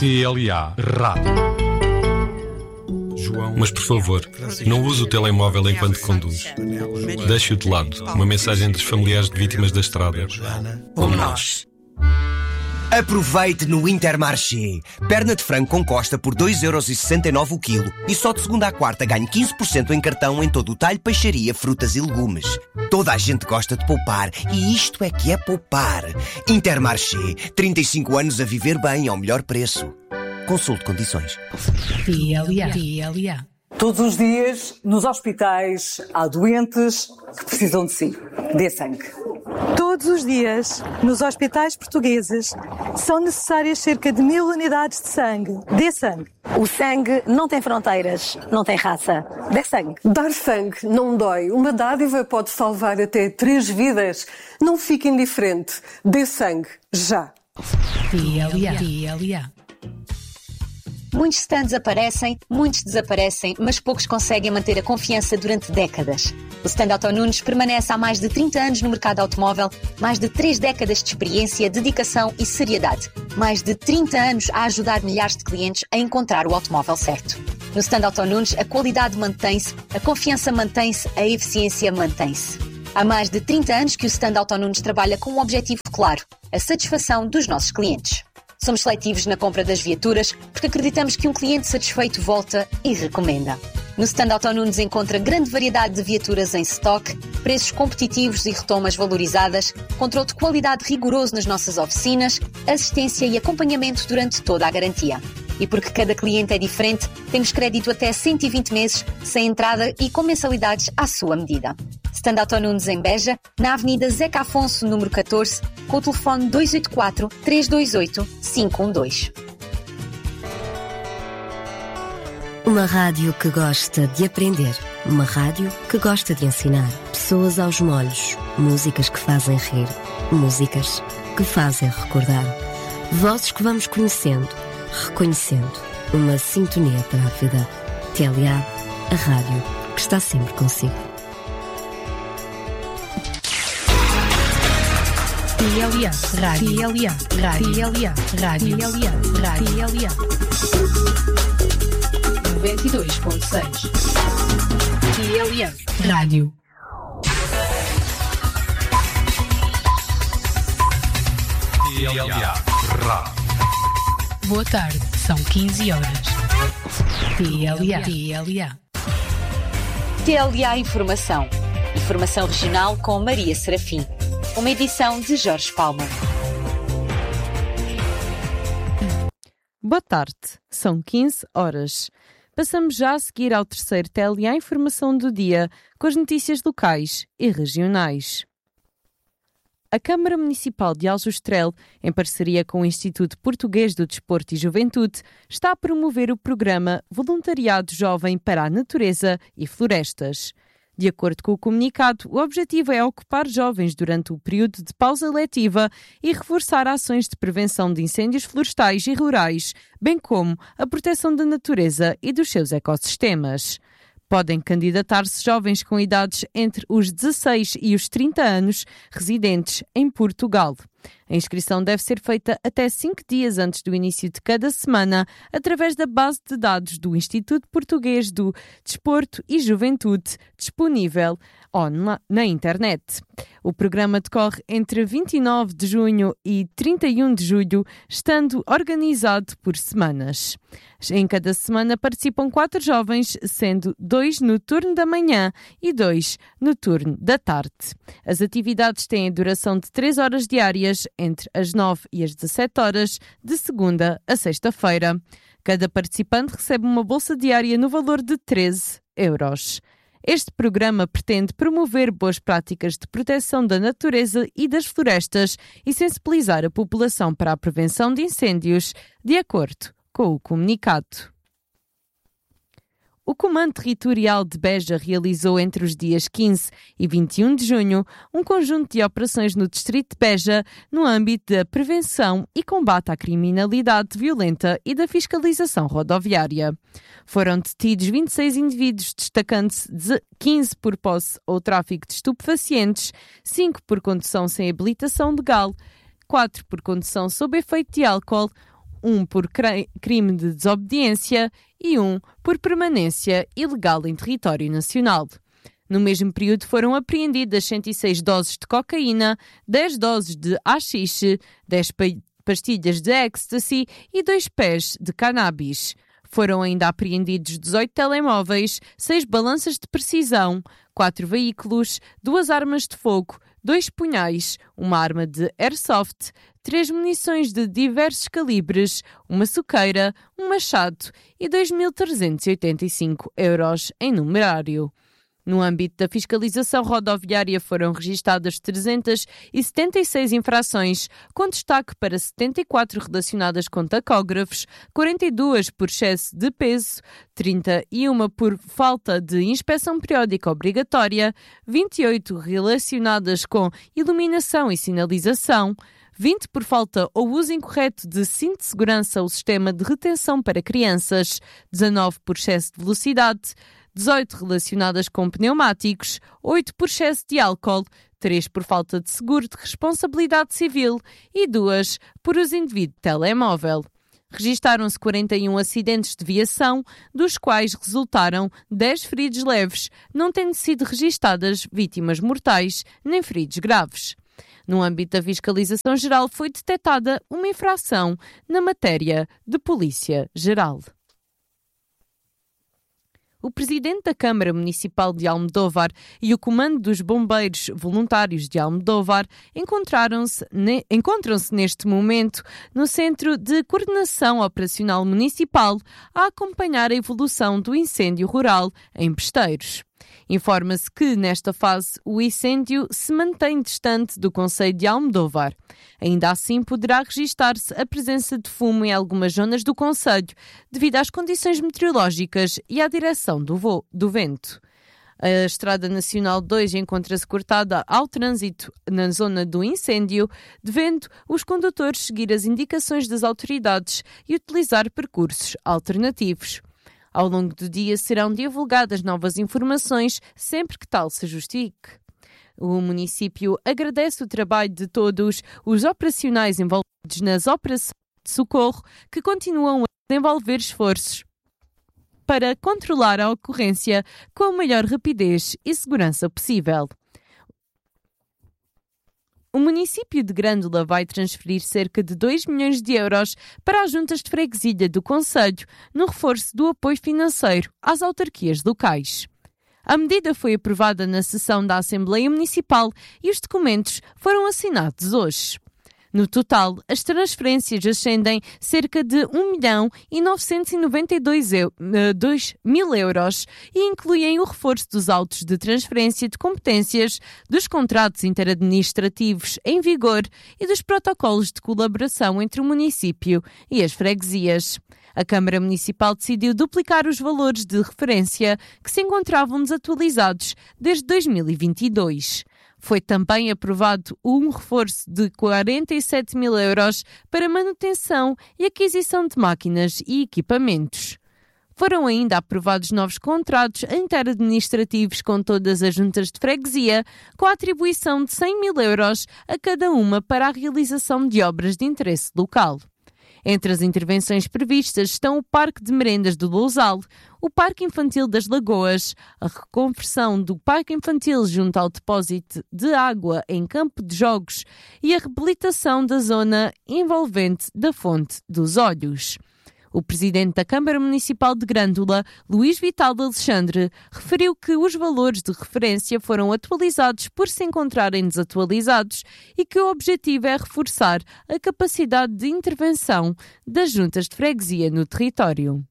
TLA Rádio. Mas por favor, não use o telemóvel enquanto conduz. Deixe-o de lado. Uma mensagem dos familiares de vítimas da estrada. Como nós. Aproveite no Intermarché. Perna de frango com costa por 2,69€ o quilo. E só de segunda à quarta ganhe 15% em cartão em todo o talho, peixaria, frutas e legumes. Toda a gente gosta de poupar. E isto é que é poupar. Intermarché. 35 anos a viver bem ao melhor preço. Consulte condições. TLA. Todos os dias, nos hospitais, há doentes que precisam de si. Dê sangue. Todos os dias, nos hospitais portugueses, são necessárias cerca de 1000 unidades de sangue. Dê sangue. O sangue não tem fronteiras, não tem raça. Dê sangue. Dar sangue não dói. Uma dádiva pode salvar até 3 vidas. Não fique indiferente. Dê sangue, já. TLA. Muitos stands aparecem, muitos desaparecem, mas poucos conseguem manter a confiança durante décadas. O stand Auto Nunes permanece há mais de 30 anos no mercado automóvel, mais de 3 décadas de experiência, dedicação e seriedade. Mais de 30 anos a ajudar milhares de clientes a encontrar o automóvel certo. No stand Auto Nunes, a qualidade mantém-se, a confiança mantém-se, a eficiência mantém-se. Há mais de 30 anos que o stand Auto Nunes trabalha com um objetivo claro, a satisfação dos nossos clientes. Somos seletivos na compra das viaturas porque acreditamos que um cliente satisfeito volta e recomenda. No stand Auto Nunes encontra grande variedade de viaturas em stock, preços competitivos e retomas valorizadas, controle de qualidade rigoroso nas nossas oficinas, assistência e acompanhamento durante toda a garantia. E porque cada cliente é diferente, temos crédito até 120 meses, sem entrada e com mensalidades à sua medida. Stand Auto Nunes em Beja, na Avenida Zeca Afonso, número 14, com o telefone 284-328-512. Uma rádio que gosta de aprender. Uma rádio que gosta de ensinar. Pessoas aos molhos. Músicas que fazem rir. Músicas que fazem recordar. Vozes que vamos conhecendo, reconhecendo. Uma sintonia para a vida. TLA, a rádio que está sempre consigo. TLA, rádio. TLA, rádio. TLA. 92.6 TLA Rádio. TLA Rádio. Boa tarde, são 15 horas. TLA. TLA Informação. Informação regional com Maria Serafim. Uma edição de Jorge Palma. Boa tarde, são 15 horas. Passamos já a seguir ao terceiro TLA Informação do dia, com as notícias locais e regionais. A Câmara Municipal de Aljustrel, em parceria com o Instituto Português do Desporto e Juventude, está a promover o programa Voluntariado Jovem para a Natureza e Florestas. De acordo com o comunicado, o objetivo é ocupar jovens durante o período de pausa letiva e reforçar ações de prevenção de incêndios florestais e rurais, bem como a proteção da natureza e dos seus ecossistemas. Podem candidatar-se jovens com idades entre os 16 e os 30 anos, residentes em Portugal. A inscrição deve ser feita até 5 dias antes do início de cada semana, através da base de dados do Instituto Português do Desporto e Juventude, disponível na internet. O programa decorre entre 29 de junho e 31 de julho, estando organizado por semanas. Em cada semana participam 4 jovens, sendo 2 no turno da manhã e 2 no turno da tarde. As atividades têm a duração de 3 horas diárias, entre as 9 e as 17 horas, de segunda a sexta-feira. Cada participante recebe uma bolsa diária no valor de 13 euros. Este programa pretende promover boas práticas de proteção da natureza e das florestas e sensibilizar a população para a prevenção de incêndios, de acordo com o comunicado. O Comando Territorial de Beja realizou entre os dias 15 e 21 de junho um conjunto de operações no distrito de Beja no âmbito da prevenção e combate à criminalidade violenta e da fiscalização rodoviária. Foram detidos 26 indivíduos, destacando-se 15 por posse ou tráfico de estupefacientes, 5 por condução sem habilitação legal, 4 por condução sob efeito de álcool, um por crime de desobediência e um por permanência ilegal em território nacional. No mesmo período foram apreendidas 106 doses de cocaína, 10 doses de haxixe, 10 pastilhas de ecstasy e 2 pés de cannabis. Foram ainda apreendidos 18 telemóveis, 6 balanças de precisão, 4 veículos, 2 armas de fogo, 2 punhais, uma arma de airsoft, 3 munições de diversos calibres, uma suqueira, um machado e 2.385 euros em numerário. No âmbito da fiscalização rodoviária foram registadas 376 infrações, com destaque para 74 relacionadas com tacógrafos, 42 por excesso de peso, 31 por falta de inspeção periódica obrigatória, 28 relacionadas com iluminação e sinalização, 20 por falta ou uso incorreto de cinto de segurança ou sistema de retenção para crianças, 19 por excesso de velocidade, 18 relacionadas com pneumáticos, 8 por excesso de álcool, 3 por falta de seguro de responsabilidade civil e 2 por uso indevido de telemóvel. Registaram-se 41 acidentes de viação, dos quais resultaram 10 feridos leves, não tendo sido registadas vítimas mortais nem feridos graves. No âmbito da fiscalização geral foi detectada uma infração na matéria de Polícia Geral. O presidente da Câmara Municipal de Almodóvar e o comando dos bombeiros voluntários de Almodóvar encontram-se neste momento no Centro de Coordenação Operacional Municipal a acompanhar a evolução do incêndio rural em Besteiros. Informa-se que, nesta fase, o incêndio se mantém distante do concelho de Almodóvar. Ainda assim, poderá registar-se a presença de fumo em algumas zonas do concelho, devido às condições meteorológicas e à direção do vento. A Estrada Nacional 2 encontra-se cortada ao trânsito na zona do incêndio, devendo os condutores seguir as indicações das autoridades e utilizar percursos alternativos. Ao longo do dia serão divulgadas novas informações sempre que tal se justifique. O município agradece o trabalho de todos os operacionais envolvidos nas operações de socorro que continuam a desenvolver esforços para controlar a ocorrência com a maior rapidez e segurança possível. O município de Grândola vai transferir cerca de 2 milhões de euros para as juntas de freguesia do concelho, no reforço do apoio financeiro às autarquias locais. A medida foi aprovada na sessão da Assembleia Municipal e os documentos foram assinados hoje. No total, as transferências ascendem cerca de 1.992.000 euros e incluem o reforço dos autos de transferência de competências, dos contratos interadministrativos em vigor e dos protocolos de colaboração entre o município e as freguesias. A Câmara Municipal decidiu duplicar os valores de referência que se encontravam desatualizados desde 2022. Foi também aprovado um reforço de 47 mil euros para manutenção e aquisição de máquinas e equipamentos. Foram ainda aprovados novos contratos interadministrativos com todas as juntas de freguesia, com a atribuição de 100 mil euros a cada uma para a realização de obras de interesse local. Entre as intervenções previstas estão o Parque de Merendas do Lousal, o Parque Infantil das Lagoas, a reconversão do Parque Infantil junto ao depósito de água em campo de jogos e a reabilitação da zona envolvente da Fonte dos Olhos. O presidente da Câmara Municipal de Grândola, Luís Vital Alexandre, referiu que os valores de referência foram atualizados por se encontrarem desatualizados e que o objetivo é reforçar a capacidade de intervenção das juntas de freguesia no território.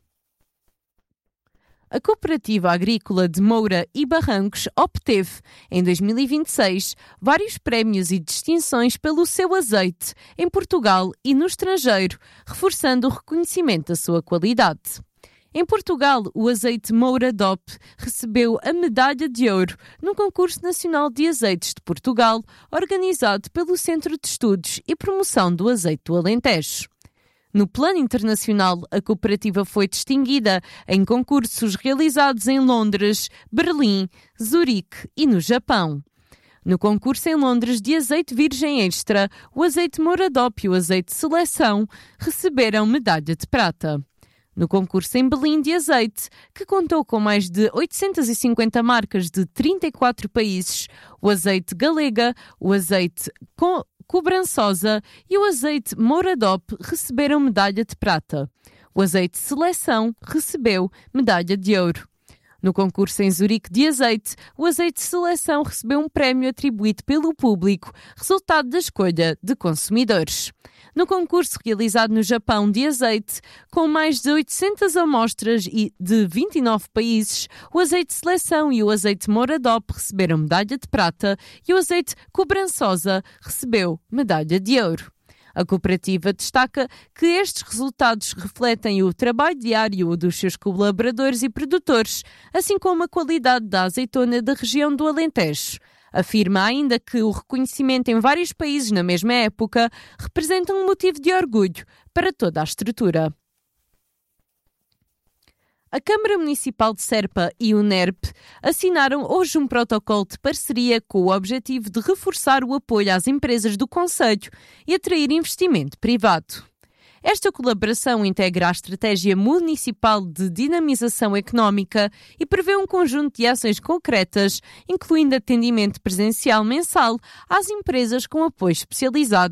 A Cooperativa Agrícola de Moura e Barrancos obteve, em 2026, vários prémios e distinções pelo seu azeite em Portugal e no estrangeiro, reforçando o reconhecimento da sua qualidade. Em Portugal, o azeite Moura DOP recebeu a medalha de ouro no Concurso Nacional de Azeites de Portugal, organizado pelo Centro de Estudos e Promoção do Azeite do Alentejo. No plano internacional, a cooperativa foi distinguida em concursos realizados em Londres, Berlim, Zurique e no Japão. No concurso em Londres de azeite virgem extra, o azeite Moradop e o azeite Seleção receberam medalha de prata. No concurso em Berlim de azeite, que contou com mais de 850 marcas de 34 países, o azeite Galega, o azeite Cobrançosa e o azeite Moradop receberam medalha de prata. O azeite Seleção recebeu medalha de ouro. No concurso em Zurique de azeite, o azeite Seleção recebeu um prémio atribuído pelo público, resultado da escolha de consumidores. No concurso realizado no Japão de azeite, com mais de 800 amostras e de 29 países, o azeite Seleção e o azeite Moradop receberam medalha de prata e o azeite Cobrançosa recebeu medalha de ouro. A cooperativa destaca que estes resultados refletem o trabalho diário dos seus colaboradores e produtores, assim como a qualidade da azeitona da região do Alentejo. Afirma ainda que o reconhecimento em vários países na mesma época representa um motivo de orgulho para toda a estrutura. A Câmara Municipal de Serpa e o NERP assinaram hoje um protocolo de parceria com o objetivo de reforçar o apoio às empresas do concelho e atrair investimento privado. Esta colaboração integra a Estratégia Municipal de Dinamização Económica e prevê um conjunto de ações concretas, incluindo atendimento presencial mensal às empresas com apoio especializado